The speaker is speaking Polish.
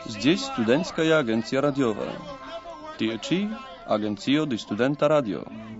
Здесь студентская агенция радиова. Tie ci Agencio di Studenta Radio.